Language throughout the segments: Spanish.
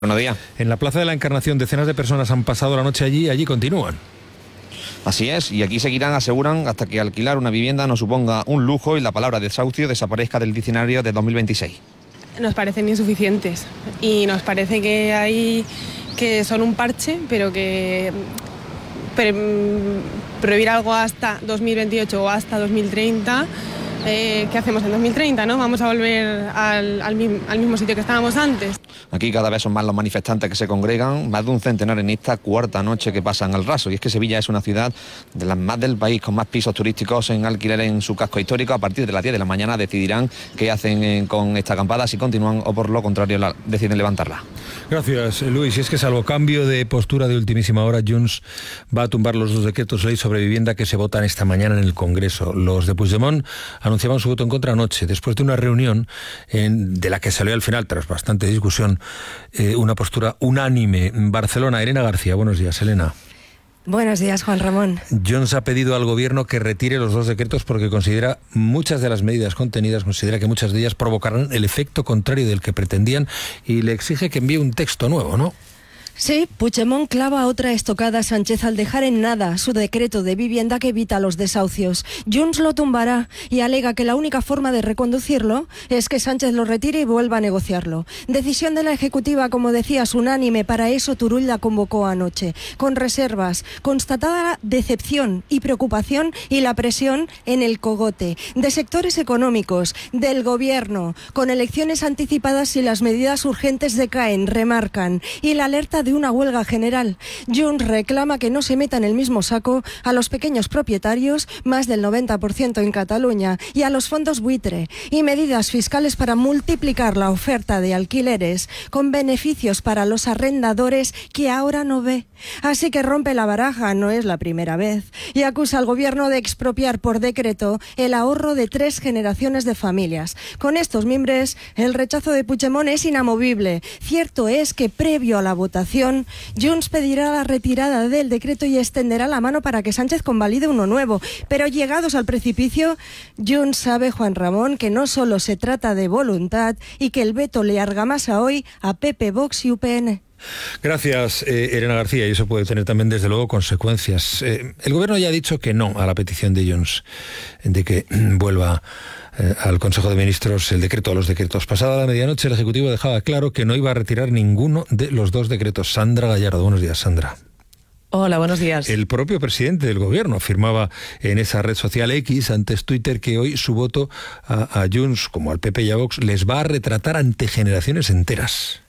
Buenos días. En la Plaza de la Encarnación decenas de personas han pasado la noche allí y allí continúan. Así es, y aquí seguirán, aseguran, hasta que alquilar una vivienda no suponga un lujo y la palabra desahucio desaparezca del diccionario de 2026. Nos parecen insuficientes y nos parece que son un parche, pero que prohibir algo hasta 2028 o hasta 2030, ¿qué hacemos en 2030? ¿No? Vamos a volver al mismo sitio que estábamos antes. Aquí cada vez son más los manifestantes que se congregan, más de un centenar en esta cuarta noche que pasan al raso. Y es que Sevilla es una ciudad de las más del país, con más pisos turísticos en alquiler en su casco histórico. A partir de las 10 de la mañana decidirán qué hacen con esta acampada, si continúan o por lo contrario deciden levantarla. Gracias, Luis. Y es que salvo cambio de postura de ultimísima hora, Junts va a tumbar los dos decretos ley sobre vivienda que se votan esta mañana en el Congreso. Los de Puigdemont anunciaban su voto en contra anoche, después de una reunión de la que salió al final, tras bastante discusión, una postura unánime. Barcelona, Elena García. Buenos días, Elena. Buenos días, Juan Ramón. Junts ha pedido al gobierno que retire los dos decretos porque considera muchas de las medidas contenidas, considera que muchas de ellas provocarán el efecto contrario del que pretendían y le exige que envíe un texto nuevo, ¿no? Sí, Puigdemont clava otra estocada a Sánchez al dejar en nada su decreto de vivienda que evita los desahucios. Junts lo tumbará y alega que la única forma de reconducirlo es que Sánchez lo retire y vuelva a negociarlo. Decisión de la Ejecutiva, como decías, unánime. Para eso Turull la convocó anoche, con reservas, constatada decepción y preocupación y la presión en el cogote de sectores económicos, del gobierno, con elecciones anticipadas si las medidas urgentes decaen, remarcan, y la alerta de una huelga general. Junts reclama que no se meta en el mismo saco a los pequeños propietarios, más del 90% en Cataluña, y a los fondos buitre, y medidas fiscales para multiplicar la oferta de alquileres con beneficios para los arrendadores que ahora no ve. Así que rompe la baraja, no es la primera vez, y acusa al gobierno de expropiar por decreto el ahorro de 3 generaciones de familias. Con estos mimbres, el rechazo de Puigdemont es inamovible. Cierto es que previo a la votación, Junts pedirá la retirada del decreto y extenderá la mano para que Sánchez convalide uno nuevo. Pero llegados al precipicio, Junts sabe, Juan Ramón, que no solo se trata de voluntad y que el veto le argamasa hoy a PP, Vox y UPN. Gracias, Elena García, y eso puede tener también, desde luego, consecuencias. El gobierno ya ha dicho que no a la petición de Junts de que vuelva al Consejo de Ministros el decreto a los decretos. Pasada la medianoche, el Ejecutivo dejaba claro que no iba a retirar ninguno de los dos decretos. Sandra Gallardo, buenos días, Sandra. Hola, buenos días. El propio presidente del gobierno afirmaba en esa red social X, antes Twitter, que hoy su voto a Junts, como al PP y a Vox, les va a retratar ante generaciones enteras.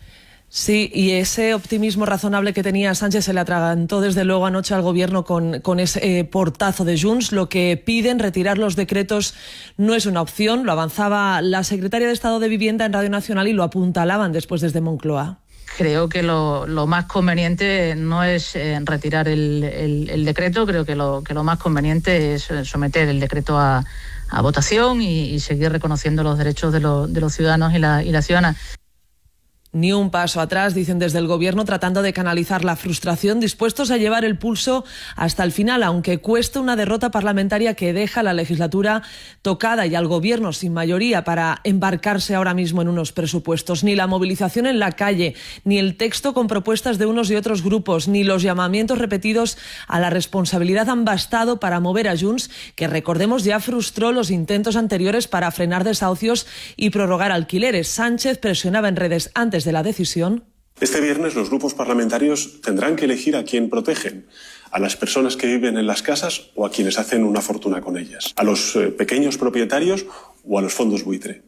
Sí, y ese optimismo razonable que tenía Sánchez se le atragantó desde luego anoche al gobierno con ese portazo de Junts. Lo que piden, retirar los decretos, no es una opción. Lo avanzaba la secretaria de Estado de Vivienda en Radio Nacional y lo apuntalaban después desde Moncloa. Creo que lo más conveniente no es retirar el decreto. Creo que lo más conveniente es someter el decreto a votación y seguir reconociendo los derechos de los ciudadanos y las ciudadanas. Ni un paso atrás, dicen desde el gobierno, tratando de canalizar la frustración, dispuestos a llevar el pulso hasta el final, aunque cueste una derrota parlamentaria que deja la legislatura tocada y al gobierno sin mayoría para embarcarse ahora mismo en unos presupuestos. Ni la movilización en la calle, ni el texto con propuestas de unos y otros grupos, ni los llamamientos repetidos a la responsabilidad han bastado para mover a Junts, que recordemos ya frustró los intentos anteriores para frenar desahucios y prorrogar alquileres. Sánchez presionaba en redes antes de la decisión. Este viernes los grupos parlamentarios tendrán que elegir a quién protegen, a las personas que viven en las casas o a quienes hacen una fortuna con ellas, a los pequeños propietarios o a los fondos buitre.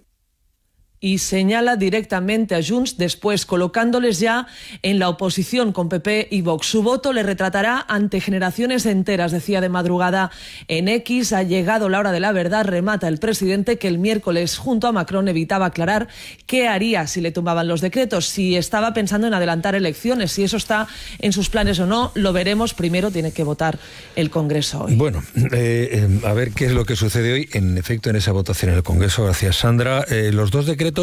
Y señala directamente a Junts, después colocándoles ya en la oposición con PP y Vox. Su voto le retratará ante generaciones enteras, decía de madrugada en X. Ha llegado la hora de la verdad, remata el presidente, que el miércoles junto a Macron evitaba aclarar qué haría si le tumbaban los decretos, si estaba pensando en adelantar elecciones, si eso está en sus planes o no, lo veremos. Primero tiene que votar el Congreso hoy. Bueno, a ver qué es lo que sucede hoy, en efecto, en esa votación en el Congreso. Gracias, Sandra. Los dos decretos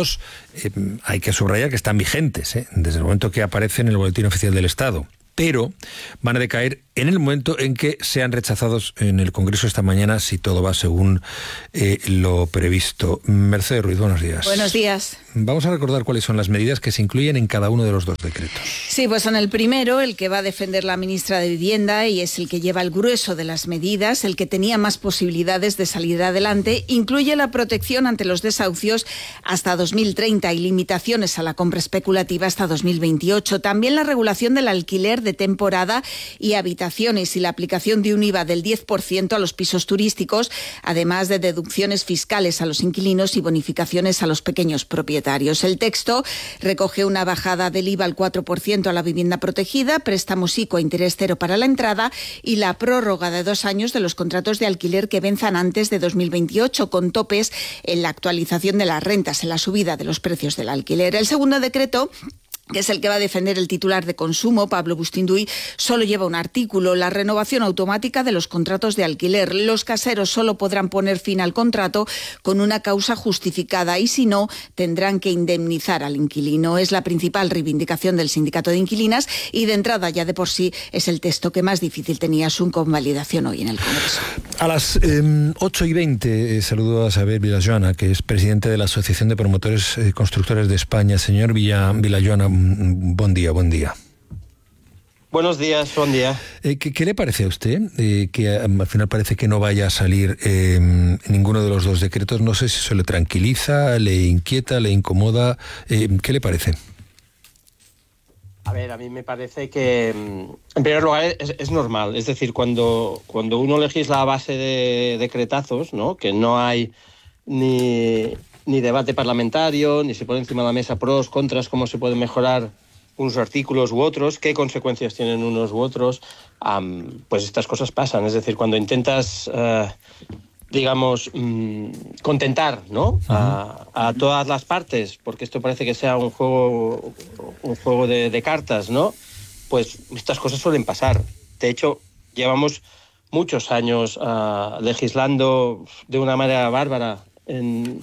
hay que subrayar que están vigentes, desde el momento que aparecen en el Boletín Oficial del Estado, pero van a decaer en el momento en que sean rechazados en el Congreso esta mañana, si todo va según lo previsto. Mercedes Ruiz, buenos días. Buenos días. Vamos a recordar cuáles son las medidas que se incluyen en cada uno de los dos decretos. Sí, pues en el primero, el que va a defender la ministra de Vivienda y es el que lleva el grueso de las medidas, el que tenía más posibilidades de salir adelante, incluye la protección ante los desahucios hasta 2030 y limitaciones a la compra especulativa hasta 2028. También la regulación del alquiler de temporada y habitaciones y la aplicación de un IVA del 10% a los pisos turísticos, además de deducciones fiscales a los inquilinos y bonificaciones a los pequeños propietarios. El texto recoge una bajada del IVA al 4% a la vivienda protegida, préstamos ICO a interés cero para la entrada y la prórroga de 2 años de los contratos de alquiler que venzan antes de 2028, con topes en la actualización de las rentas, en la subida de los precios del alquiler. El segundo decreto, que es el que va a defender el titular de Consumo, Pablo Bustinduy, solo lleva un artículo: la renovación automática de los contratos de alquiler. Los caseros solo podrán poner fin al contrato con una causa justificada y, si no, tendrán que indemnizar al inquilino. Es la principal reivindicación del sindicato de inquilinas y, de entrada, ya de por sí, es el texto que más difícil tenía su convalidación hoy en el Congreso. A las 8:20 saludo a Xavier Vilajoana, que es presidente de la Asociación de Promotores Constructores de España. Señor Vilajoana, buen día. Buenos días, buen día. ¿Qué le parece a usted? Que al final parece que no vaya a salir ninguno de los dos decretos. No sé si eso le tranquiliza, le inquieta, le incomoda. ¿Qué le parece? A ver, a mí me parece que, en primer lugar, es normal. Es decir, cuando uno legisla a base de decretazos, ¿no?, que no hay ni debate parlamentario, ni se pone encima de la mesa pros, contras, cómo se pueden mejorar unos artículos u otros, qué consecuencias tienen unos u otros, pues estas cosas pasan. Es decir, cuando intentas, digamos, contentar, ¿no?, a todas las partes, porque esto parece que sea un juego de cartas, ¿no?, pues estas cosas suelen pasar. De hecho, llevamos muchos años legislando de una manera bárbara en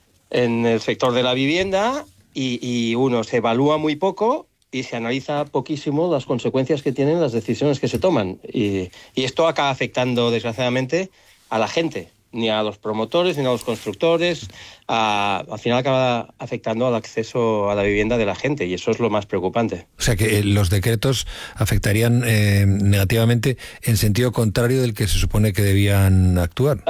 el sector de la vivienda y uno se evalúa muy poco y se analiza poquísimo las consecuencias que tienen las decisiones que se toman. Y esto acaba afectando, desgraciadamente, a la gente, ni a los promotores, ni a los constructores. Al final acaba afectando al acceso a la vivienda de la gente y eso es lo más preocupante. O sea que los decretos afectarían negativamente en sentido contrario del que se supone que debían actuar.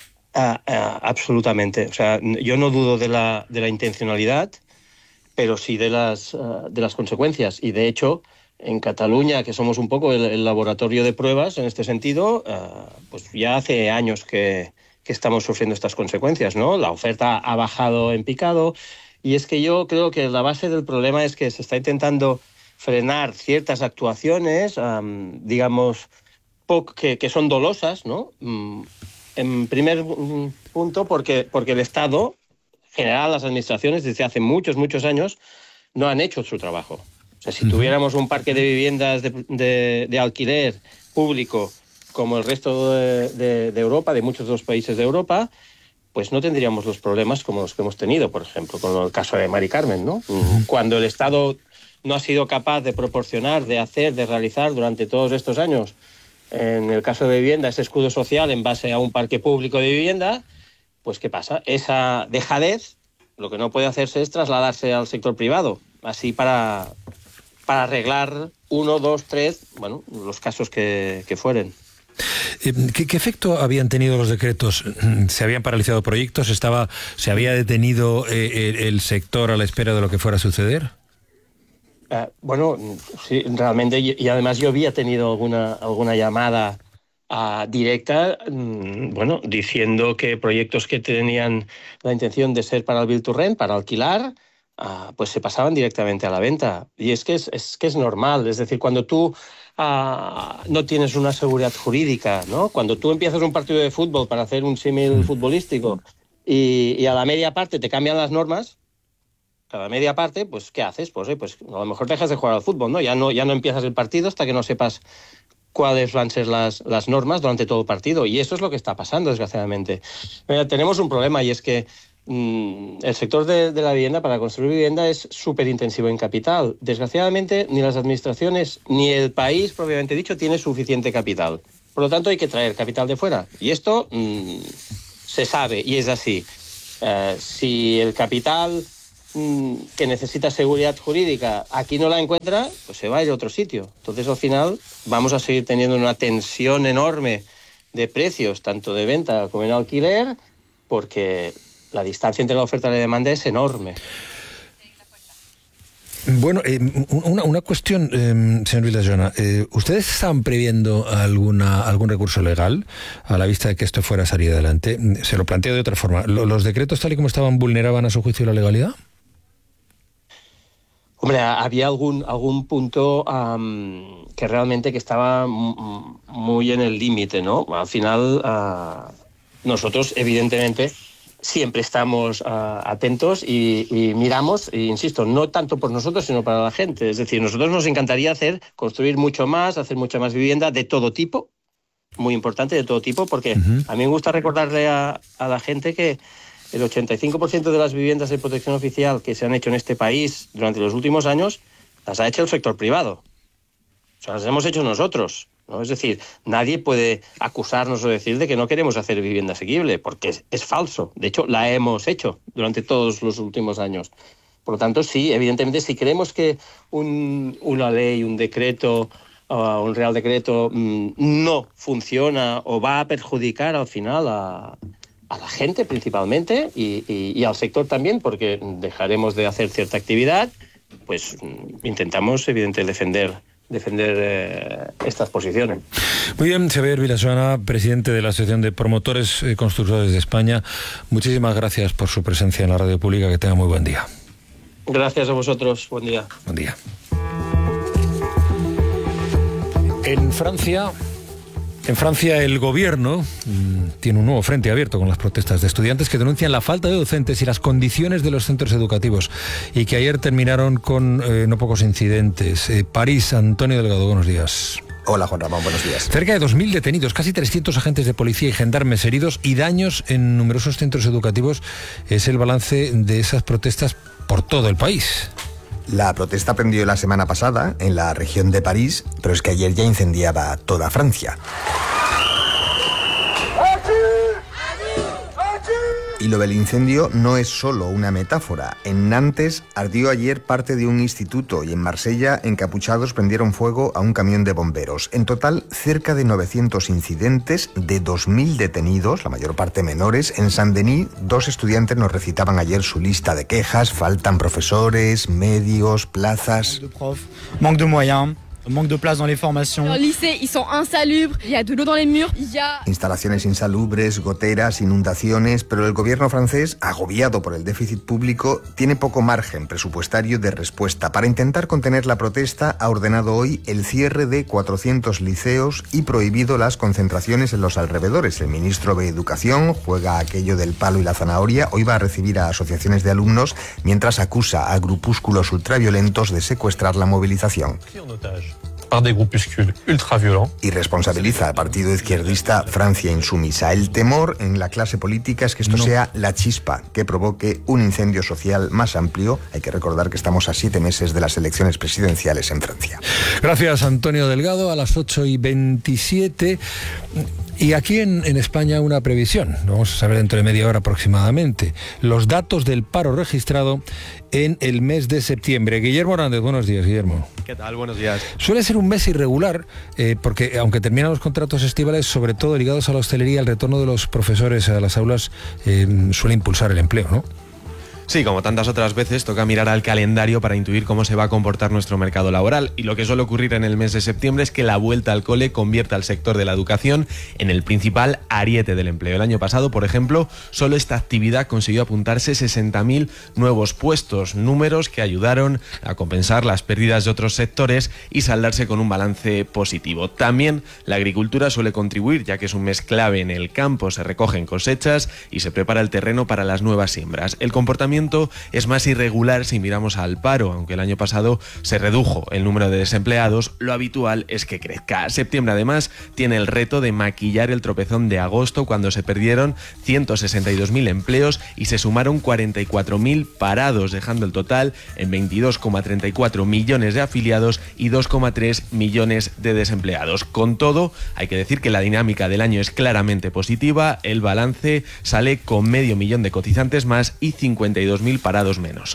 Absolutamente. O sea, yo no dudo de la intencionalidad, pero sí de las consecuencias. Y de hecho, en Cataluña, que somos un poco el laboratorio de pruebas en este sentido, pues ya hace años que estamos sufriendo estas consecuencias, ¿no? La oferta ha bajado en picado y es que yo creo que la base del problema es que se está intentando frenar ciertas actuaciones, digamos, que son dolosas, ¿no? En primer punto, porque el Estado, en general las administraciones, desde hace muchos años, no han hecho su trabajo. O sea, si tuviéramos un parque de viviendas de alquiler público como el resto de Europa, de muchos de los países de Europa, pues no tendríamos los problemas como los que hemos tenido, por ejemplo, con el caso de Mari Carmen, ¿no? Cuando el Estado no ha sido capaz de proporcionar, de hacer, de realizar durante todos estos años, en el caso de vivienda, ese escudo social en base a un parque público de vivienda, pues ¿qué pasa? Esa dejadez, lo que no puede hacerse es trasladarse al sector privado, así para arreglar 1, 2, 3, bueno, los casos que fueren. ¿Qué efecto habían tenido los decretos? ¿Se habían paralizado proyectos? ¿Se había detenido el sector a la espera de lo que fuera a suceder? Bueno, sí, realmente, y además yo había tenido alguna llamada directa, bueno, diciendo que proyectos que tenían la intención de ser para el Build to Rent, para alquilar, pues se pasaban directamente a la venta. Y es que es normal, es decir, cuando tú no tienes una seguridad jurídica, ¿no? Cuando tú empiezas un partido de fútbol para hacer un símil futbolístico y a la media parte te cambian las normas, cada media parte, pues ¿qué haces? Pues a lo mejor dejas de jugar al fútbol, ¿no? Ya no empiezas el partido hasta que no sepas cuáles van a ser las normas durante todo el partido. Y eso es lo que está pasando, desgraciadamente. Tenemos un problema y es que el sector de la vivienda, para construir vivienda, es súper intensivo en capital. Desgraciadamente, ni las administraciones ni el país, propiamente dicho, tiene suficiente capital. Por lo tanto, hay que traer capital de fuera. Y esto se sabe y es así. Si el capital que necesita seguridad jurídica aquí no la encuentra, pues se va a ir a otro sitio. Entonces, al final, vamos a seguir teniendo una tensión enorme de precios, tanto de venta como en alquiler, porque la distancia entre la oferta y la demanda es enorme. Bueno, una cuestión, señor Vilajoana. ¿Ustedes estaban previendo algún recurso legal a la vista de que esto fuera a salir adelante? Se lo planteo de otra forma. ¿Los decretos tal y como estaban vulneraban a su juicio la legalidad? Hombre, había algún punto que realmente que estaba muy en el límite, ¿no? Al final, nosotros, evidentemente, siempre estamos atentos y miramos, e insisto, no tanto por nosotros, sino para la gente. Es decir, nosotros nos encantaría construir mucho más, hacer mucha más vivienda de todo tipo, muy importante, de todo tipo, porque a mí me gusta recordarle a la gente que el 85% de las viviendas de protección oficial que se han hecho en este país durante los últimos años las ha hecho el sector privado. O sea, las hemos hecho nosotros, ¿no? Es decir, nadie puede acusarnos o decir de que no queremos hacer vivienda asequible, porque es falso. De hecho, la hemos hecho durante todos los últimos años. Por lo tanto, sí, evidentemente, si creemos que una ley, un decreto, un real decreto no funciona o va a perjudicar al final a la gente principalmente y al sector también, porque dejaremos de hacer cierta actividad, pues intentamos, evidentemente, defender estas posiciones. Muy bien, Xavier Vilajoana, presidente de la Asociación de Promotores Constructores de España. Muchísimas gracias por su presencia en la radio pública. Que tenga muy buen día. Gracias a vosotros. Buen día. Buen día. En Francia el gobierno tiene un nuevo frente abierto con las protestas de estudiantes que denuncian la falta de docentes y las condiciones de los centros educativos y que ayer terminaron con no pocos incidentes. París, Antonio Delgado, buenos días. Hola Juan Ramón, buenos días. Cerca de 2.000 detenidos, casi 300 agentes de policía y gendarmes heridos y daños en numerosos centros educativos es el balance de esas protestas por todo el país. La protesta prendió la semana pasada en la región de París, pero es que ayer ya incendiaba toda Francia. Y lo del incendio no es solo una metáfora. En Nantes ardió ayer parte de un instituto y en Marsella encapuchados prendieron fuego a un camión de bomberos. En total, cerca de 900 incidentes, de 2.000 detenidos, la mayor parte menores. En Saint-Denis, 2 estudiantes nos recitaban ayer su lista de quejas. Faltan profesores, medios, plazas. Manque de moyens. Manque de place dans les formations. Los lycées, ils sont insalubres, il y a de l'eau dans les murs, il y a... Instalaciones insalubres, goteras, inundaciones, pero el gobierno francés, agobiado por el déficit público, tiene poco margen presupuestario de respuesta. Para intentar contener la protesta, ha ordenado hoy el cierre de 400 liceos y prohibido las concentraciones en los alrededores. El ministro de Educación juega aquello del palo y la zanahoria. Hoy va a recibir a asociaciones de alumnos mientras acusa a grupúsculos ultraviolentos de secuestrar la movilización. Par des groupuscules ultra-violents. Y responsabiliza al partido izquierdista Francia Insumisa. El temor en la clase política es que esto sea la chispa que provoque un incendio social más amplio. Hay que recordar que estamos a 7 meses de las elecciones presidenciales en Francia. Gracias, Antonio Delgado. A las 8:27. Y aquí en España una previsión. Lo vamos a saber dentro de media hora aproximadamente. Los datos del paro registrado en el mes de septiembre. Guillermo Hernández, buenos días, Guillermo. ¿Qué tal? Buenos días. Suele ser un mes irregular, porque aunque terminan los contratos estivales, sobre todo ligados a la hostelería, el retorno de los profesores a las aulas suele impulsar el empleo, ¿no? Sí, como tantas otras veces, toca mirar al calendario para intuir cómo se va a comportar nuestro mercado laboral. Y lo que suele ocurrir en el mes de septiembre es que la vuelta al cole convierta al sector de la educación en el principal ariete del empleo. El año pasado, por ejemplo, solo esta actividad consiguió apuntarse 60.000 nuevos puestos, números que ayudaron a compensar las pérdidas de otros sectores y saldarse con un balance positivo. También la agricultura suele contribuir, ya que es un mes clave en el campo, se recogen cosechas y se prepara el terreno para las nuevas siembras. El comportamiento crecimiento es más irregular si miramos al paro. Aunque el año pasado se redujo el número de desempleados, lo habitual es que crezca. Septiembre, además, tiene el reto de maquillar el tropezón de agosto, cuando se perdieron 162.000 empleos y se sumaron 44.000 parados, dejando el total en 22,34 millones de afiliados y 2,3 millones de desempleados. Con todo, hay que decir que la dinámica del año es claramente positiva. El balance sale con 500.000 de cotizantes más y 52.000 parados menos.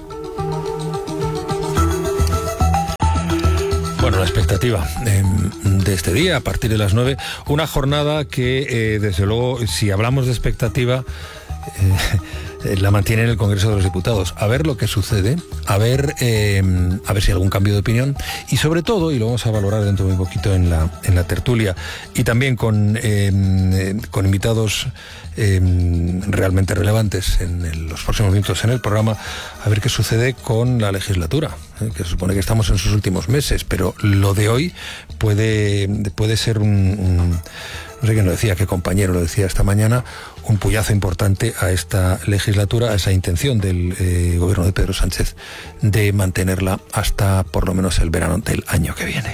Bueno, la expectativa de este día, a partir de las 9, una jornada que, desde luego, si hablamos de expectativa, la mantiene en el Congreso de los Diputados. A ver lo que sucede, a ver si hay algún cambio de opinión y, sobre todo, y lo vamos a valorar dentro de un poquito en la tertulia, y también con invitados realmente relevantes en los próximos minutos en el programa, a ver qué sucede con la legislatura, que se supone que estamos en sus últimos meses, pero lo de hoy puede ser no sé quién lo decía, qué compañero lo decía esta mañana, un puyazo importante a esta legislatura, a esa intención del gobierno de Pedro Sánchez de mantenerla hasta por lo menos el verano del año que viene.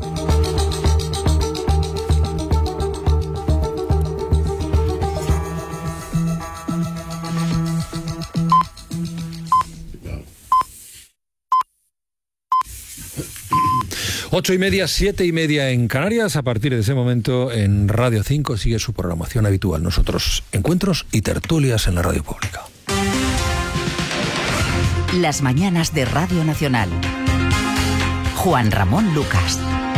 Ocho y media, 7:30 en Canarias. A partir de ese momento en Radio 5 sigue su programación habitual. Nosotros, encuentros y tertulias en la radio pública. Las mañanas de Radio Nacional. Juan Ramón Lucas.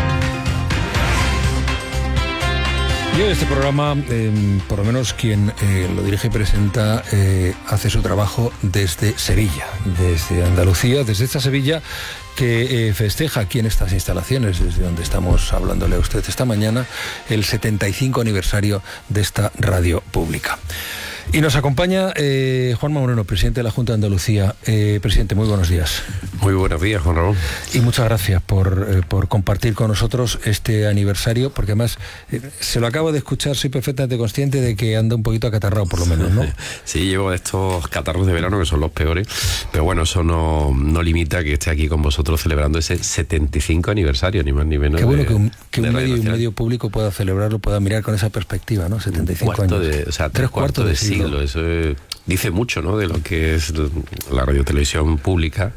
Y hoy este programa, por lo menos quien lo dirige y presenta, hace su trabajo desde Sevilla, desde Andalucía, desde esta Sevilla que festeja aquí en estas instalaciones, desde donde estamos hablándole a usted esta mañana, el 75 aniversario de esta radio pública. Y nos acompaña Juanma Moreno, presidente de la Junta de Andalucía. Presidente, muy buenos días. Muy buenos días, Juan Ramón. Y muchas gracias por compartir con nosotros este aniversario, porque además se lo acabo de escuchar, soy perfectamente consciente de que anda un poquito acatarrado, por lo menos, ¿no? Sí, llevo estos catarros de verano que son los peores, pero bueno, eso no limita que esté aquí con vosotros celebrando ese 75 aniversario, ni más ni menos. Qué bueno que un medio público pueda celebrarlo, pueda mirar con esa perspectiva, ¿no? 75 años. Tres cuartos de siglo. Eso dice mucho, ¿no?, de lo que es la radiotelevisión pública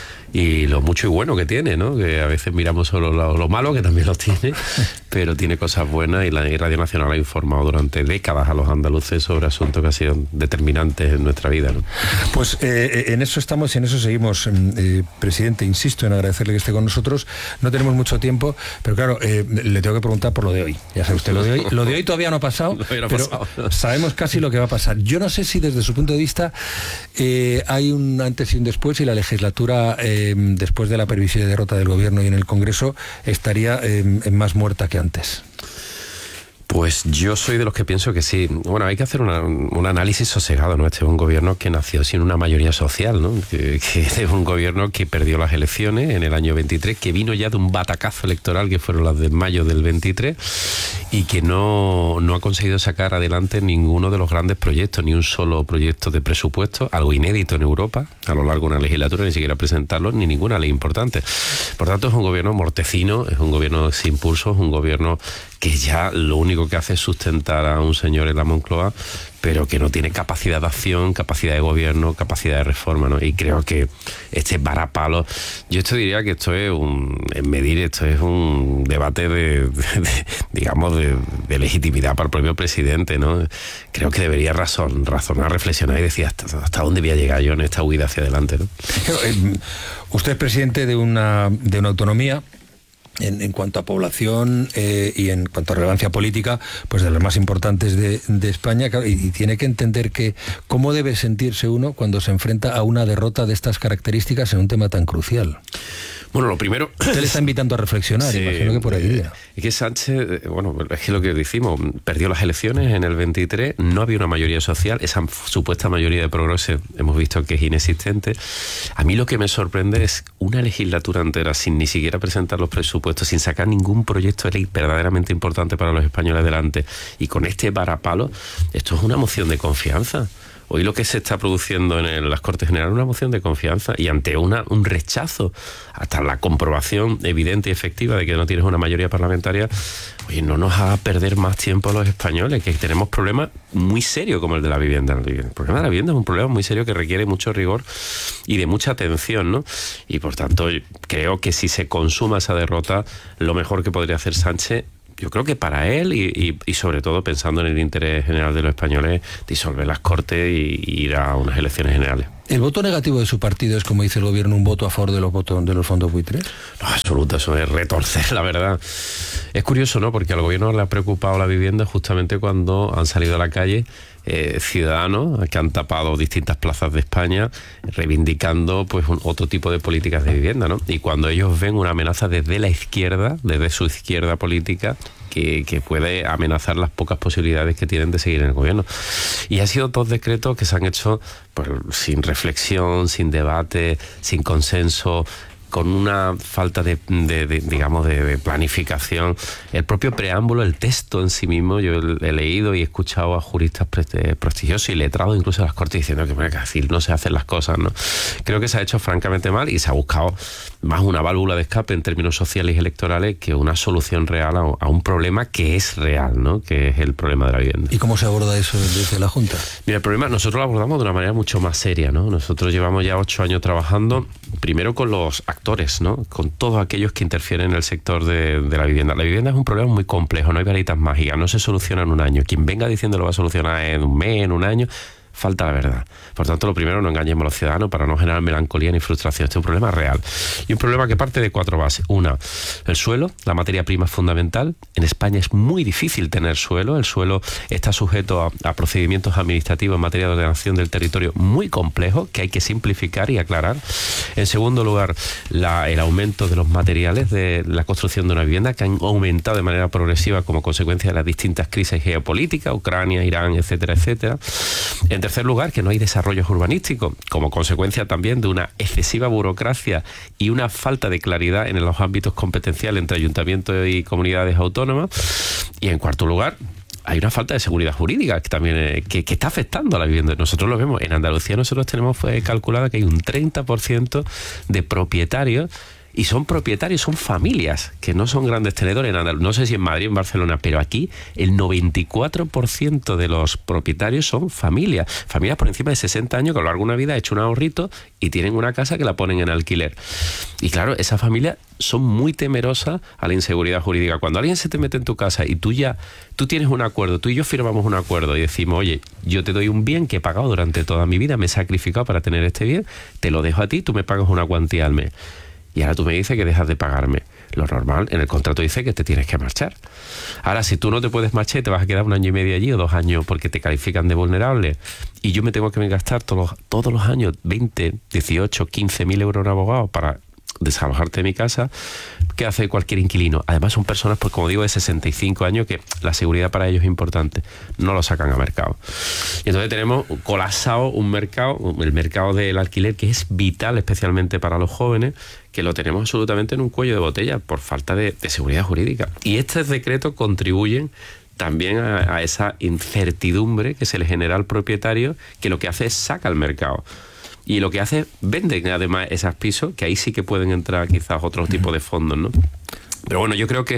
y lo mucho y bueno que tiene, ¿no? Que a veces miramos solo lo malo, que también lo tiene, pero tiene cosas buenas, y la Radio Nacional ha informado durante décadas a los andaluces sobre asuntos que han sido determinantes en nuestra vida, ¿no? Pues en eso estamos y en eso seguimos, presidente. Insisto en agradecerle que esté con nosotros. No tenemos mucho tiempo, pero claro, le tengo que preguntar por lo de hoy. Ya sabe usted, lo de hoy. Lo de hoy todavía no ha pasado, pero sabemos casi lo que va a pasar. Yo no sé si desde su punto de vista hay un antes y un después, y la legislatura, después de la previsible derrota del gobierno y en el Congreso, estaría más muerta que antes. Pues yo soy de los que pienso que sí. Bueno, hay que hacer un análisis sosegado, ¿no? Este es un gobierno que nació sin una mayoría social, ¿no? Que es un gobierno que perdió las elecciones en el año 23, que vino ya de un batacazo electoral que fueron las de mayo del 23, y que no ha conseguido sacar adelante ninguno de los grandes proyectos, ni un solo proyecto de presupuesto, algo inédito en Europa, a lo largo de una legislatura, ni siquiera presentarlo, ni ninguna ley importante. Por tanto, es un gobierno mortecino, es un gobierno sin pulso, es un gobierno que ya lo único que hace es sustentar a un señor en la Moncloa, pero que no tiene capacidad de acción, capacidad de gobierno, capacidad de reforma, ¿no? Y creo que este varapalo, yo esto diría que esto es un debate de legitimidad para el propio presidente, ¿no? Creo que debería razonar, reflexionar y decir hasta dónde voy a llegar yo en esta huida hacia adelante, ¿no? Usted es presidente de una autonomía en cuanto a población y en cuanto a relevancia política, pues de las más importantes de España, y tiene que entender que cómo debe sentirse uno cuando se enfrenta a una derrota de estas características en un tema tan crucial. Bueno, lo primero... Usted le está invitando a reflexionar, sí, imagino que por ahí iría. Es que Sánchez, es que lo que decimos, perdió las elecciones en el 23, no había una mayoría social, esa supuesta mayoría de Progreso hemos visto que es inexistente. A mí lo que me sorprende es una legislatura entera sin ni siquiera presentar los presupuestos, sin sacar ningún proyecto de ley verdaderamente importante para los españoles adelante, y con este varapalo. Esto es una moción de confianza. Hoy lo que se está produciendo en las Cortes Generales es una moción de confianza y ante un rechazo, hasta la comprobación evidente y efectiva de que no tienes una mayoría parlamentaria, oye, no nos haga perder más tiempo a los españoles, que tenemos problemas muy serios como el de la vivienda. El problema de la vivienda es un problema muy serio que requiere mucho rigor y de mucha atención, ¿no? Y por tanto, creo que si se consuma esa derrota, lo mejor que podría hacer Sánchez, yo creo que para él y sobre todo pensando en el interés general de los españoles, disolver las Cortes y ir a unas elecciones generales. ¿El voto negativo de su partido es, como dice el gobierno, un voto a favor de los fondos buitres? No, absoluto, eso es retorcer, la verdad. Es curioso, ¿no? Porque al gobierno le ha preocupado la vivienda justamente cuando han salido a la calle ciudadanos que han tapado distintas plazas de España reivindicando pues otro tipo de políticas de vivienda, ¿no? Y cuando ellos ven una amenaza desde la izquierda, desde su izquierda política, que puede amenazar las pocas posibilidades que tienen de seguir en el gobierno. Y ha sido 2 decretos que se han hecho pues, sin reflexión, sin debate, sin consenso, con una falta de planificación. El propio preámbulo, el texto en sí mismo, yo he leído y he escuchado a juristas prestigiosos y letrados incluso a las Cortes diciendo que así no se hacen las cosas, ¿no? Creo que se ha hecho francamente mal y se ha buscado más una válvula de escape en términos sociales y electorales que una solución real a un problema que es real, ¿no? Que es el problema de la vivienda. ¿Y cómo se aborda eso desde la Junta? Mira, el problema nosotros lo abordamos de una manera mucho más seria, ¿no? Nosotros llevamos ya 8 años trabajando, primero con los actores, ¿no? Con todos aquellos que interfieren en el sector de la vivienda. La vivienda es un problema muy complejo, no hay varitas mágicas, no se soluciona en un año. Quien venga diciendo lo va a solucionar en un mes, en un año, falta la verdad. Por tanto, lo primero, no engañemos a los ciudadanos para no generar melancolía ni frustración. Este es un problema real. Y un problema que parte de 4 bases. Una, el suelo, la materia prima es fundamental. En España es muy difícil tener suelo. El suelo está sujeto a procedimientos administrativos en materia de ordenación del territorio muy complejos que hay que simplificar y aclarar. En segundo lugar, el aumento de los materiales de la construcción de una vivienda, que han aumentado de manera progresiva como consecuencia de las distintas crisis geopolíticas, Ucrania, Irán, etcétera, etcétera. En tercer lugar, que no hay desarrollos urbanísticos, como consecuencia también de una excesiva burocracia y una falta de claridad en los ámbitos competenciales entre ayuntamientos y comunidades autónomas. Y en cuarto lugar, hay una falta de seguridad jurídica que también que está afectando a la vivienda. Nosotros lo vemos. En Andalucía nosotros tenemos calculado que hay un 30% de propietarios. Y son propietarios, son familias, que no son grandes tenedores. No sé si en Madrid o en Barcelona, pero aquí el 94% de los propietarios son familias. Familias por encima de 60 años que a lo largo de una vida han hecho un ahorrito y tienen una casa que la ponen en alquiler. Y claro, esas familias son muy temerosas a la inseguridad jurídica. Cuando alguien se te mete en tu casa y tú tienes un acuerdo, tú y yo firmamos un acuerdo y decimos, oye, yo te doy un bien que he pagado durante toda mi vida, me he sacrificado para tener este bien, te lo dejo a ti, tú me pagas una cuantía al mes. Y ahora tú me dices que dejas de pagarme. Lo normal, en el contrato dice que te tienes que marchar. Ahora, si tú no te puedes marchar y te vas a quedar 1 año y medio allí o 2 años porque te califican de vulnerable y yo me tengo que gastar todos los años 20, 18, 15.000 euros en abogado para desalojarte de mi casa, ¿qué hace cualquier inquilino? Además son personas, pues como digo, de 65 años que la seguridad para ellos es importante. No lo sacan a mercado. Y entonces tenemos colapsado un mercado, el mercado del alquiler, que es vital especialmente para los jóvenes, que lo tenemos absolutamente en un cuello de botella por falta de seguridad jurídica. Y estos decretos contribuyen también a esa incertidumbre que se le genera al propietario, que lo que hace es saca al mercado. Y lo que hace es venden además esos pisos, que ahí sí que pueden entrar quizás otros tipos de fondos, ¿no? Pero bueno, yo creo que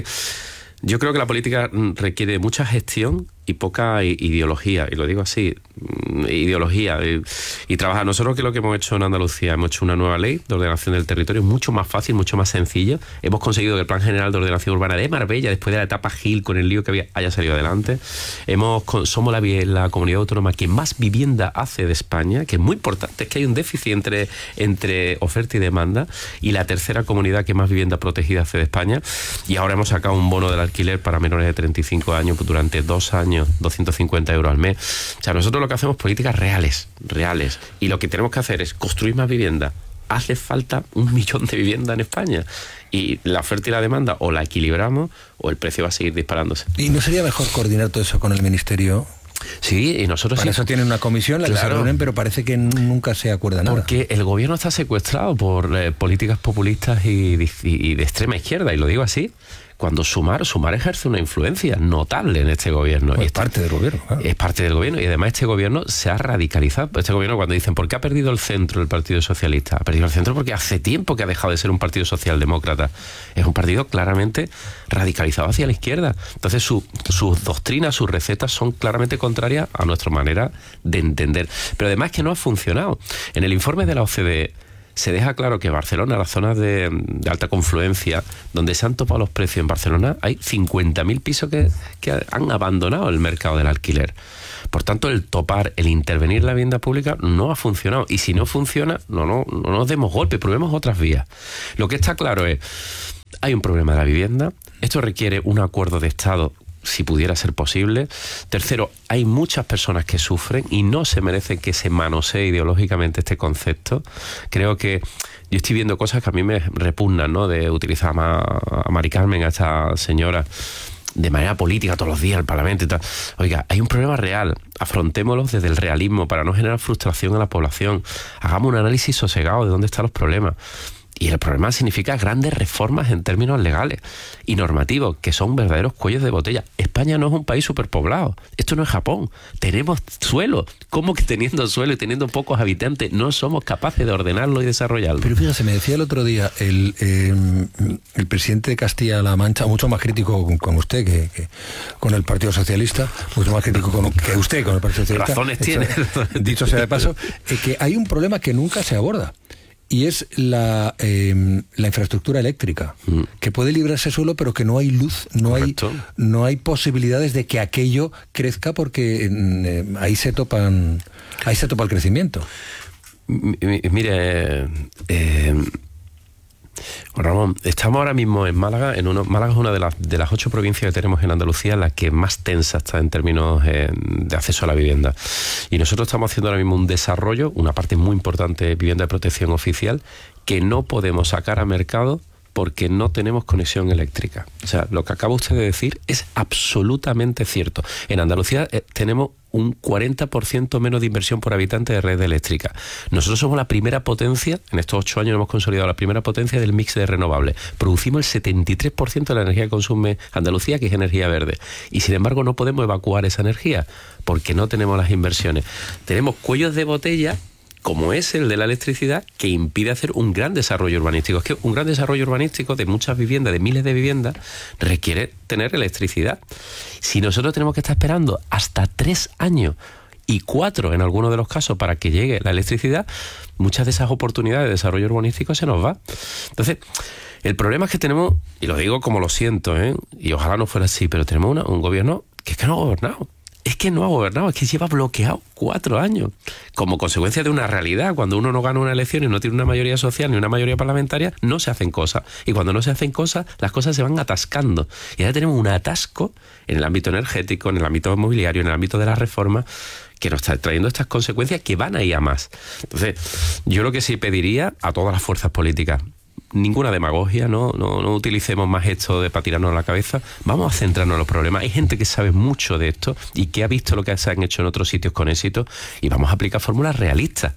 la política requiere mucha gestión y poca ideología, y lo digo así, ideología y trabajar. Nosotros, que lo que hemos hecho en Andalucía, hemos hecho una nueva ley de ordenación del territorio, mucho más fácil, mucho más sencilla. Hemos conseguido que el Plan General de Ordenación Urbana de Marbella, después de la etapa Gil con el lío que había, haya salido adelante. Somos la comunidad autónoma que más vivienda hace de España, que es muy importante, es que hay un déficit entre oferta y demanda, y la tercera comunidad que más vivienda protegida hace de España. Y ahora hemos sacado un bono del alquiler para menores de 35 años durante 2 años, 250 euros al mes. O sea, nosotros lo que hacemos es políticas reales, y lo que tenemos que hacer es construir más vivienda. Hace falta 1 millón de viviendas en España, y la oferta y la demanda o la equilibramos o el precio va a seguir disparándose. ¿Y no sería mejor coordinar todo eso con el Ministerio? Sí, y nosotros para eso tienen una comisión, la que se reúnen, pero parece que nunca se acuerda nada. Porque el gobierno está secuestrado por políticas populistas y de extrema izquierda, y lo digo así. cuando Sumar ejerce una influencia notable en este gobierno. Es parte del gobierno, claro. Es parte del gobierno, y además este gobierno se ha radicalizado. Este gobierno, cuando dicen ¿por qué ha perdido el centro el Partido Socialista? Ha perdido el centro porque hace tiempo que ha dejado de ser un partido socialdemócrata. Es un partido claramente radicalizado hacia la izquierda. Entonces sus doctrinas, sus recetas son claramente contrarias a nuestra manera de entender. Pero además que no ha funcionado. En el informe de la OCDE se deja claro que Barcelona, las zonas de alta confluencia, donde se han topado los precios en Barcelona, hay 50.000 pisos que han abandonado el mercado del alquiler. Por tanto, el topar, el intervenir en la vivienda pública no ha funcionado. Y si no funciona, no nos demos golpe, probemos otras vías. Lo que está claro es, hay un problema de la vivienda, esto requiere un acuerdo de Estado, si pudiera ser posible. Tercero, hay muchas personas que sufren y no se merecen que se manosee ideológicamente este concepto. Creo que yo estoy viendo cosas que a mí me repugnan, ¿no? De utilizar a Mari Carmen, a esta señora, de manera política todos los días en el Parlamento y tal. Oiga, hay un problema real. Afrontémoslo desde el realismo para no generar frustración en la población. Hagamos un análisis sosegado de dónde están los problemas. Y el problema significa grandes reformas en términos legales y normativos, que son verdaderos cuellos de botella. España no es un país superpoblado. Esto no es Japón. Tenemos suelo. ¿Cómo que teniendo suelo y teniendo pocos habitantes no somos capaces de ordenarlo y desarrollarlo? Pero fíjese, me decía el otro día el presidente de Castilla-La Mancha, mucho más crítico con usted que con el Partido Socialista, mucho más crítico que usted con el Partido Socialista. Razones tiene. Dicho sea de paso, que hay un problema que nunca se aborda. Y es la infraestructura eléctrica, que puede librarse solo, pero que no hay luz, no hay posibilidades de que aquello crezca, porque ahí se topa el crecimiento. Mire, Ramón, estamos ahora mismo en Málaga. Málaga es una de las 8 provincias que tenemos en Andalucía, la que más tensa está en términos de acceso a la vivienda. Y nosotros estamos haciendo ahora mismo un desarrollo, una parte muy importante de vivienda de protección oficial, que no podemos sacar a mercado porque no tenemos conexión eléctrica. O sea, lo que acaba usted de decir es absolutamente cierto. En Andalucía tenemos un 40% menos de inversión por habitante de red eléctrica. Nosotros somos la primera potencia, en estos 8 años hemos consolidado la primera potencia del mix de renovables. Producimos el 73% de la energía que consume Andalucía, que es energía verde. Y sin embargo no podemos evacuar esa energía porque no tenemos las inversiones. Tenemos cuellos de botella, como es el de la electricidad, que impide hacer un gran desarrollo urbanístico. Es que un gran desarrollo urbanístico de muchas viviendas, de miles de viviendas, requiere tener electricidad. Si nosotros tenemos que estar esperando hasta 3 años y 4 en algunos de los casos para que llegue la electricidad, muchas de esas oportunidades de desarrollo urbanístico se nos va. Entonces, el problema es que tenemos, y lo digo como lo siento, y ojalá no fuera así, pero tenemos un gobierno que es que no ha gobernado. Es que no ha gobernado, es que lleva bloqueado 4 años. Como consecuencia de una realidad, cuando uno no gana una elección y no tiene una mayoría social ni una mayoría parlamentaria, no se hacen cosas. Y cuando no se hacen cosas, las cosas se van atascando. Y ahora tenemos un atasco en el ámbito energético, en el ámbito inmobiliario, en el ámbito de las reformas, que nos está trayendo estas consecuencias que van a ir a más. Entonces, yo lo que sí pediría a todas las fuerzas políticas, ninguna demagogia, no utilicemos más esto para tirarnos a la cabeza. Vamos a centrarnos en los problemas. Hay gente que sabe mucho de esto y que ha visto lo que se han hecho en otros sitios con éxito, y vamos a aplicar fórmulas realistas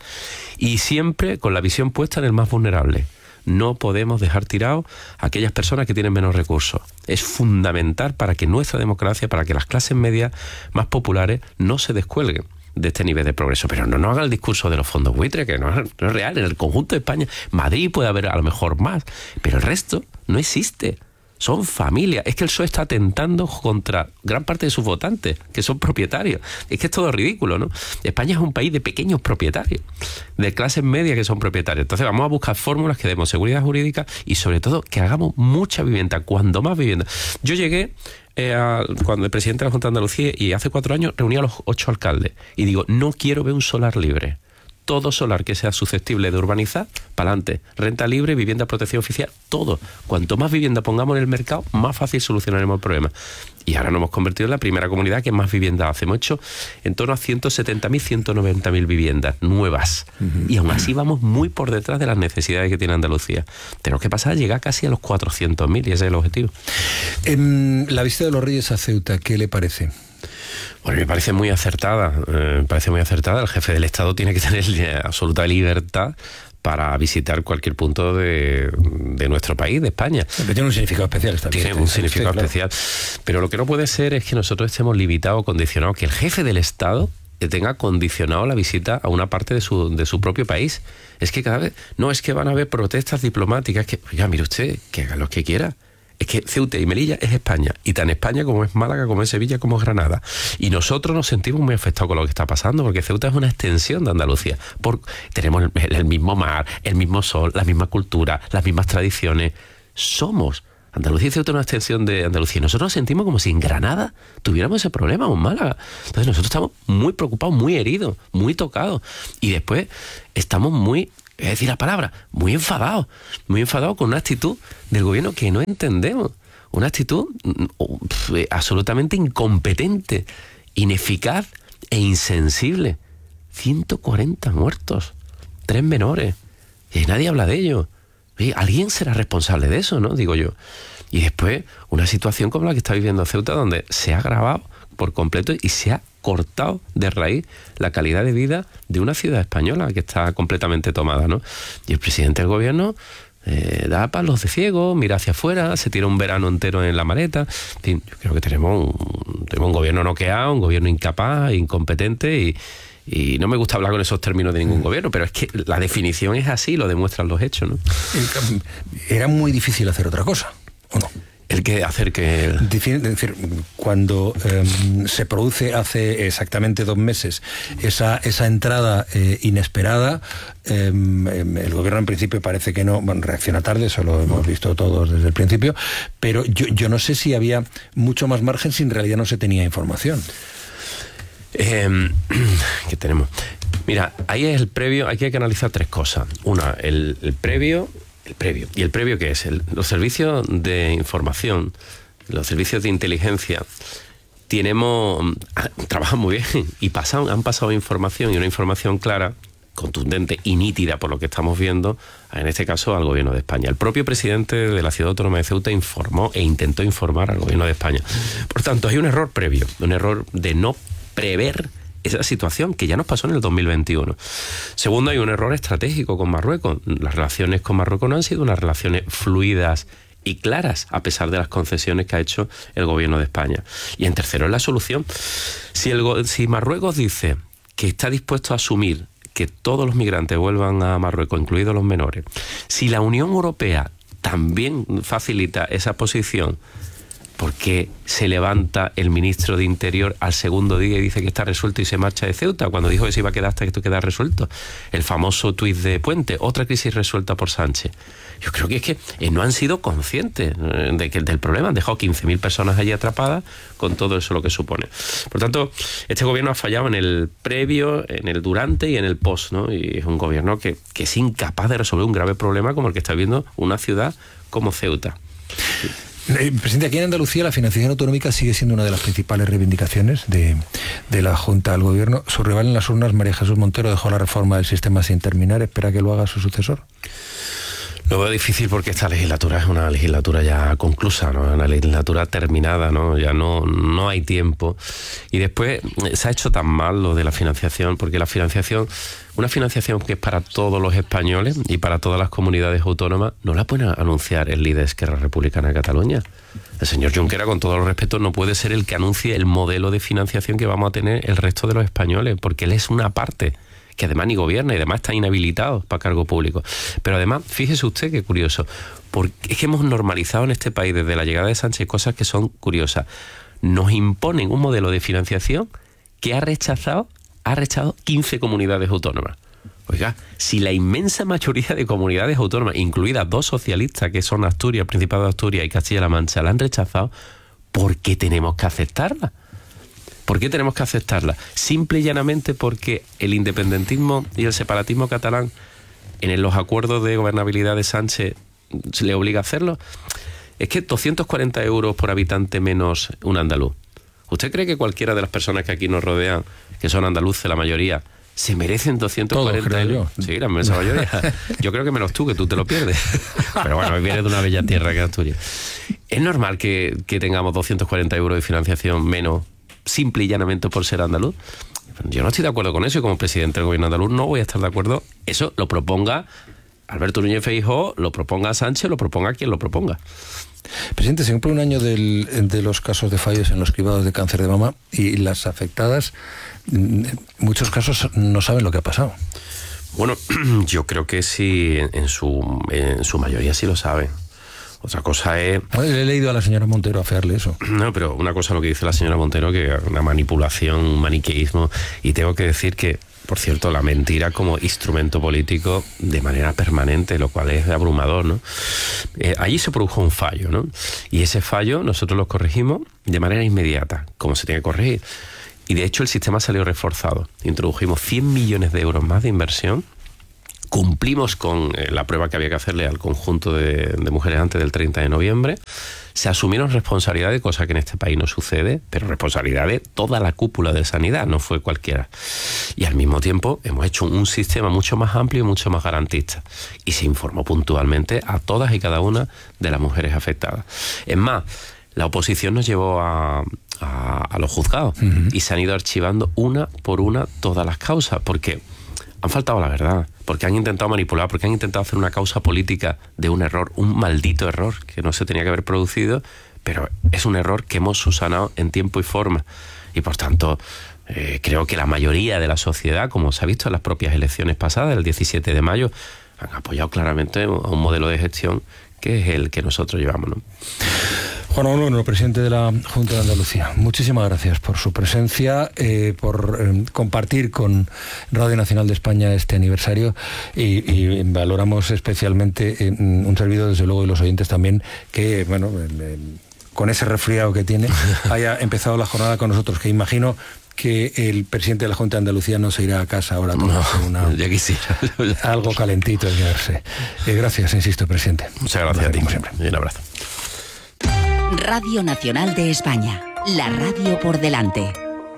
y siempre con la visión puesta en el más vulnerable. No podemos dejar tirados a aquellas personas que tienen menos recursos. Es fundamental para que nuestra democracia, para que las clases medias más populares no se descuelguen de este nivel de progreso. Pero no haga el discurso de los fondos buitre, que no es real. En el conjunto de España, Madrid puede haber a lo mejor más, pero el resto no existe. Son familias. Es que el PSOE está atentando contra gran parte de sus votantes, que son propietarios. Es que es todo ridículo, ¿no? España es un país de pequeños propietarios, de clases medias que son propietarios. Entonces vamos a buscar fórmulas que demos seguridad jurídica y sobre todo que hagamos mucha vivienda, cuando más vivienda. Yo llegué cuando el presidente de la Junta de Andalucía, y hace 4 años reuní a los 8 alcaldes y digo, no quiero ver un solar libre. Todo solar que sea susceptible de urbanizar, para adelante. Renta libre, vivienda de protección oficial, todo. Cuanto más vivienda pongamos en el mercado, más fácil solucionaremos el problema. Y ahora nos hemos convertido en la primera comunidad que más viviendas hace. Hemos hecho en torno a 170.000, 190.000 viviendas nuevas. Y aún así vamos muy por detrás de las necesidades que tiene Andalucía. Tenemos que pasar a llegar casi a los 400.000 y ese es el objetivo. La visita de los Reyes a Ceuta, ¿qué le parece? Bueno, me parece muy acertada. El jefe del Estado tiene que tener absoluta libertad para visitar cualquier punto de nuestro país, de España. Pero tiene un significado especial esta visita. Tiene un significado especial. Pero lo que no puede ser es que nosotros estemos limitados, condicionados, que el jefe del Estado tenga condicionado la visita a una parte de su propio país. Es que cada vez... No, es que van a haber protestas diplomáticas. Que, oiga, mire usted, que haga lo que quiera. Es que Ceuta y Melilla es España, y tan España como es Málaga, como es Sevilla, como es Granada. Y nosotros nos sentimos muy afectados con lo que está pasando, porque Ceuta es una extensión de Andalucía. Tenemos el mismo mar, el mismo sol, la misma cultura, las mismas tradiciones. Somos... Andalucía y Ceuta es una extensión de Andalucía. Nosotros nos sentimos como si en Granada tuviéramos ese problema, o en Málaga. Entonces nosotros estamos muy preocupados, muy heridos, muy tocados. Y después estamos muy... Es decir la palabra, muy enfadados con una actitud del gobierno que no entendemos, una actitud absolutamente incompetente, ineficaz e insensible. 140 muertos, 3 menores, y nadie habla de ello. Oye, alguien será responsable de eso, ¿no? Digo yo. Y después una situación como la que está viviendo Ceuta, donde se ha agravado por completo y se ha cortado de raíz la calidad de vida de una ciudad española que está completamente tomada, ¿no? Y el presidente del gobierno da palos de ciego, mira hacia afuera, se tira un verano entero en la maleta. En fin, yo creo que tenemos un gobierno noqueado, un gobierno incapaz, incompetente, y no me gusta hablar con esos términos de ningún gobierno, pero es que la definición es así, lo demuestran los hechos, ¿no? Era muy difícil hacer otra cosa, ¿o no? El que hacer que... Es decir, cuando se produce hace exactamente 2 meses esa entrada inesperada, el gobierno en principio parece que no, bueno, reacciona tarde, eso lo hemos visto todos desde el principio, pero yo no sé si había mucho más margen si en realidad no se tenía información. ¿Qué tenemos? Mira, ahí es el previo, aquí hay que analizar 3 cosas. Una, el previo. ¿Y el previo qué es? Los servicios de información, los servicios de inteligencia, trabajan muy bien y han pasado información, y una información clara, contundente y nítida por lo que estamos viendo, en este caso al gobierno de España. El propio presidente de la Ciudad Autónoma de Ceuta informó e intentó informar al gobierno de España. Por tanto, hay un error previo, un error de no prever esa situación que ya nos pasó en el 2021. Segundo, hay un error estratégico con Marruecos. Las relaciones con Marruecos no han sido unas relaciones fluidas y claras, a pesar de las concesiones que ha hecho el gobierno de España. Y en tercero, es la solución. Si Marruecos dice que está dispuesto a asumir que todos los migrantes vuelvan a Marruecos, incluidos los menores, si la Unión Europea también facilita esa posición, ¿por qué se levanta el ministro de Interior al segundo día y dice que está resuelto y se marcha de Ceuta, cuando dijo que se iba a quedar hasta que esto quedara resuelto? El famoso tuit de Puente, otra crisis resuelta por Sánchez. Yo creo que es que no han sido conscientes del problema. Han dejado 15.000 personas allí atrapadas con todo eso lo que supone. Por tanto, este gobierno ha fallado en el previo, en el durante y en el post, ¿no? Y es un gobierno que es incapaz de resolver un grave problema como el que está viviendo una ciudad como Ceuta. Presidente, aquí en Andalucía la financiación autonómica sigue siendo una de las principales reivindicaciones de la Junta al Gobierno. Su rival en las urnas, María Jesús Montero, dejó la reforma del sistema sin terminar. ¿Espera que lo haga su sucesor? Lo veo difícil porque esta legislatura es una legislatura ya conclusa, ¿no? Una legislatura terminada, ¿no? Ya no hay tiempo. Y después se ha hecho tan mal lo de la financiación, porque una financiación que es para todos los españoles y para todas las comunidades autónomas, no la puede anunciar el líder de Esquerra Republicana de Cataluña. El señor Junqueras, con todo el respeto, no puede ser el que anuncie el modelo de financiación que vamos a tener el resto de los españoles, porque él es una parte que además ni gobierna y además está inhabilitado para cargo público. Pero además, fíjese usted qué curioso, porque es que hemos normalizado en este país desde la llegada de Sánchez cosas que son curiosas. Nos imponen un modelo de financiación que ha rechazado 15 comunidades autónomas. Oiga, si la inmensa mayoría de comunidades autónomas, incluidas 2 socialistas que son Asturias, Principado de Asturias y Castilla-La Mancha, la han rechazado, ¿por qué tenemos que aceptarla? ¿Por qué tenemos que aceptarla? Simple y llanamente porque el independentismo y el separatismo catalán en los acuerdos de gobernabilidad de Sánchez se le obliga a hacerlo. Es que 240 euros por habitante menos un andaluz. ¿Usted cree que cualquiera de las personas que aquí nos rodean, que son andaluces la mayoría, se merecen 240 euros? Sí, la inmensa mayoría. Yo creo que menos tú, que tú te lo pierdes. Pero bueno, viene de una bella tierra que es Asturias. ¿Es normal que tengamos 240 euros de financiación menos, simple y llanamente por ser andaluz? Yo no estoy de acuerdo con eso y como presidente del gobierno andaluz no voy a estar de acuerdo. Eso lo proponga Alberto Núñez Feijóo, lo proponga Sánchez, lo proponga quien lo proponga. Presidente, se cumple un año de los casos de fallos en los cribados de cáncer de mama y las afectadas, en muchos casos, no saben lo que ha pasado. Bueno, yo creo que sí, en su mayoría sí lo saben. Otra cosa es... Le he leído a la señora Montero afearle eso. No, pero una cosa es lo que dice la señora Montero, que es una manipulación, un maniqueísmo, y tengo que decir que, por cierto, la mentira como instrumento político de manera permanente, lo cual es abrumador, ¿no? Allí se produjo un fallo, ¿no? Y ese fallo nosotros lo corregimos de manera inmediata, como se tiene que corregir. Y de hecho el sistema salió reforzado. Introdujimos 100 millones de euros más de inversión. Cumplimos con la prueba que había que hacerle al conjunto de mujeres antes del 30 de noviembre. Se asumieron responsabilidades, cosa que en este país no sucede, pero responsabilidades de toda la cúpula de sanidad, no fue cualquiera. Y al mismo tiempo hemos hecho un sistema mucho más amplio y mucho más garantista. Y se informó puntualmente a todas y cada una de las mujeres afectadas. Es más, la oposición nos llevó a los juzgados y se han ido archivando una por una todas las causas, porque han faltado la verdad, porque han intentado manipular, porque han intentado hacer una causa política de un error, un maldito error que no se tenía que haber producido, pero es un error que hemos subsanado en tiempo y forma. Y por tanto, creo que la mayoría de la sociedad, como se ha visto en las propias elecciones pasadas, el 17 de mayo, han apoyado claramente a un modelo de gestión que es el que nosotros llevamos, ¿no? Juan Ramón Lucas, presidente de la Junta de Andalucía, muchísimas gracias por su presencia, por compartir con Radio Nacional de España este aniversario y valoramos especialmente un servidor, desde luego, y los oyentes también, que, bueno, con ese resfriado que tiene, haya empezado la jornada con nosotros, que imagino que el presidente de la Junta de Andalucía no se irá a casa ahora con ya quisiera. Algo calentito de quedarse. Gracias, insisto, presidente. Muchas gracias a ti, como siempre. Y un abrazo. Radio Nacional de España, la radio por delante.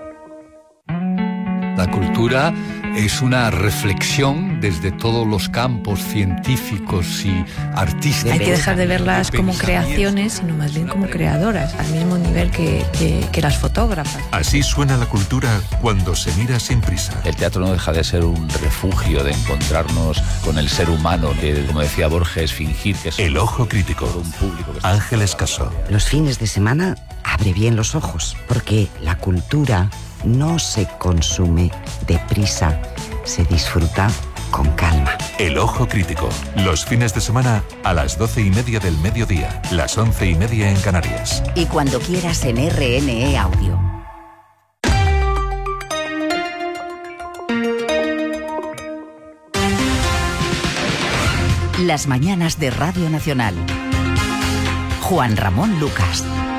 La cultura es una reflexión desde todos los campos científicos y artísticos. Hay que dejar de verlas como creaciones, sino más bien como creadoras, al mismo nivel que las fotógrafas. Así suena la cultura cuando se mira sin prisa. El teatro no deja de ser un refugio de encontrarnos con el ser humano, de, como decía Borges, fingir que es El Ojo Crítico. Un público que... Ángeles Caso. Los fines de semana abre bien los ojos, porque la cultura no se consume deprisa, se disfruta con calma. El Ojo Crítico, los fines de semana a las 12:30 del mediodía, las 11:30 en Canarias. Y cuando quieras en RNE Audio. Las mañanas de Radio Nacional. Juan Ramón Lucas.